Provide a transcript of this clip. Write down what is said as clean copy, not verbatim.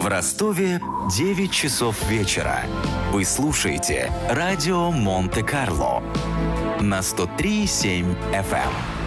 Ростове 9 часов вечера. Вы слушаете радио Монте-Карло на 103,7 FM.